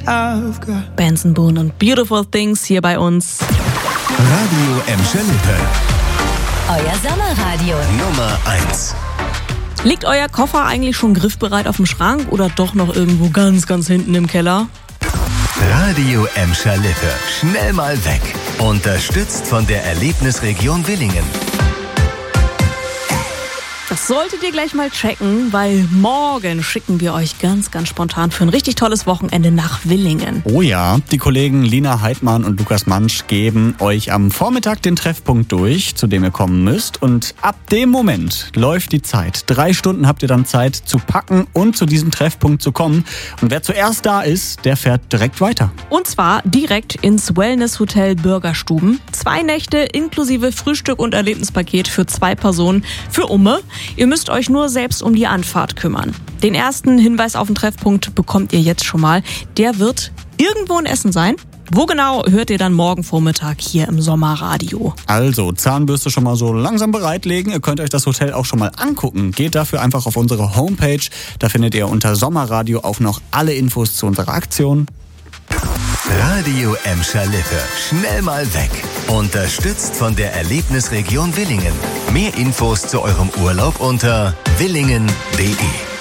I've got. Benson Boone und Beautiful Things hier bei uns. Radio Emscher Lippe. Euer Sommerradio. Nummer 1. Liegt euer Koffer eigentlich schon griffbereit auf dem Schrank oder doch noch irgendwo ganz, ganz hinten im Keller? Radio Emscher Lippe. Schnell mal weg. Unterstützt von der Erlebnisregion Willingen. Das solltet ihr gleich mal checken, weil morgen schicken wir euch ganz, ganz spontan für ein richtig tolles Wochenende nach Willingen. Oh ja, die Kollegen Lina Heidmann und Lukas Mansch geben euch am Vormittag den Treffpunkt durch, zu dem ihr kommen müsst. Und ab dem Moment läuft die Zeit. 3 Stunden habt ihr dann Zeit zu packen und zu diesem Treffpunkt zu kommen. Und wer zuerst da ist, der fährt direkt weiter. Und zwar direkt ins Wellness-Hotel Bürgerstuben. 2 Nächte inklusive Frühstück und Erlebnispaket für 2 Personen für Umme. Ihr müsst euch nur selbst um die Anfahrt kümmern. Den ersten Hinweis auf den Treffpunkt bekommt ihr jetzt schon mal. Der wird irgendwo in Essen sein. Wo genau, hört ihr dann morgen Vormittag hier im Sommerradio. Also, Zahnbürste schon mal so langsam bereitlegen. Ihr könnt euch das Hotel auch schon mal angucken. Geht dafür einfach auf unsere Homepage. Da findet ihr unter Sommerradio auch noch alle Infos zu unserer Aktion. Radio Emscher Lippe. Schnell mal weg. Unterstützt von der Erlebnisregion Willingen. Mehr Infos zu eurem Urlaub unter willingen.de.